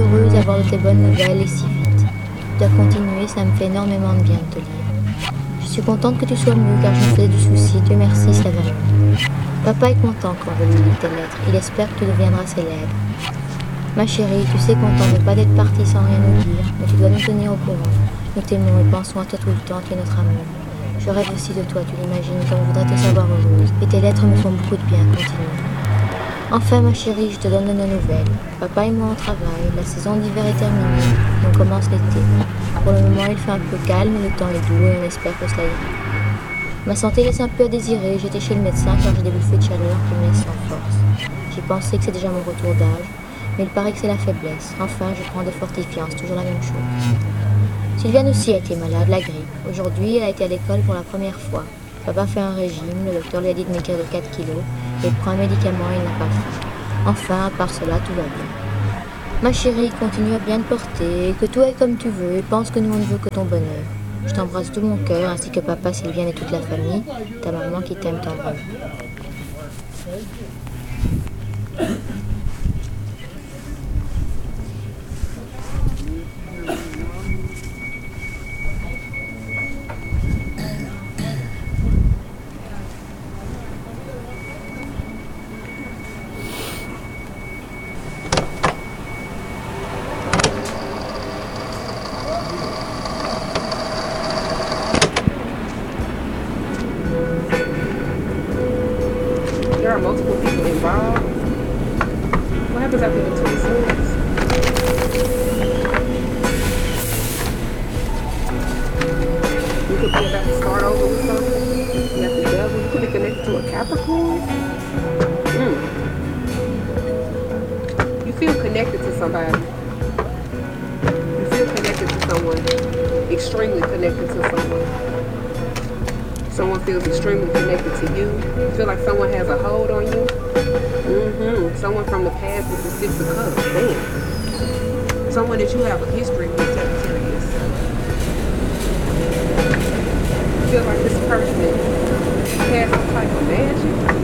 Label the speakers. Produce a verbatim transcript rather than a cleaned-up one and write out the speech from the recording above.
Speaker 1: heureuse d'avoir de tes bonnes nouvelles et si vite. Tu dois continuer, ça me fait énormément de bien de te lire. Je suis contente que tu sois mieux car je me faisais du souci, Dieu merci, ça va mieux. Papa est content quand je lui lis tes lettres, il espère que tu deviendras célèbre. Ma chérie, tu sais qu'on t'en veut pas d'être partie sans rien nous dire, mais tu dois nous tenir au courant. Nous t'aimons et pensons à toi tout le temps, tu es notre amour. Je rêve aussi de toi, tu l'imagines, comme je voudrais te savoir heureuse. Et tes lettres me font beaucoup de bien, continue. Enfin, ma chérie, je te donne de nos nouvelles. Papa et moi on travaille, la saison d'hiver est terminée, et on commence l'été. Pour le moment, il fait un peu calme, mais le temps est doux et on espère que cela ira. Ma santé laisse un peu à désirer, j'étais chez le médecin car j'ai des bouffées de chaleur qui me laissent sans force. J'ai pensé que c'est déjà mon retour d'âge, mais il paraît que c'est la faiblesse. Enfin, je prends des fortifiants, c'est toujours la même chose. Sylviane aussi a été malade, la grippe. Aujourd'hui, elle a été à l'école pour la première fois. Papa fait un régime, le docteur lui a dit de maigrir de quatre kilos, et il prend un médicament et il n'a pas faim. Enfin, à part cela, tout va bien. Ma chérie, continue à bien te porter, que tout aille comme tu veux, et pense que nous on ne veut que ton bonheur. Je t'embrasse de mon cœur, ainsi que papa, Sylviane et toute la famille, ta maman qui t'aime tendrement.
Speaker 2: There are multiple people involved. What happens after the twenty-six? You could be about to start over with something. You got the devil. You could be connected to a Capricorn. Mm. You feel connected to somebody. You feel connected to someone. Extremely connected to someone. Someone feels extremely connected to you. You feel like someone has a hold on you. Mm-hmm. Someone from the past with the Six of Cups. Damn. Someone that you have a history with, Sagittarius. You feel like this person has some type of magic.